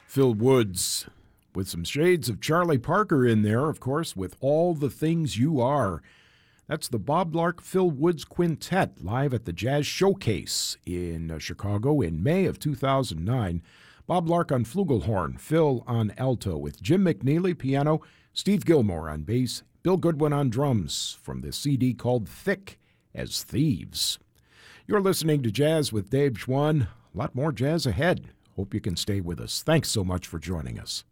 Phil Woods, with some shades of Charlie Parker in there, of course, with All the Things You Are. That's the Bob Lark Phil Woods Quintet live at the Jazz Showcase in Chicago in May of 2009. Bob Lark on flugelhorn, Phil on alto, with Jim McNeely piano, Steve Gilmore on bass, Bill Goodwin on drums, from the CD called Thick as Thieves. You're listening to Jazz with Dave Schwann. A lot more jazz ahead. Hope you can stay with us. Thanks so much for joining us.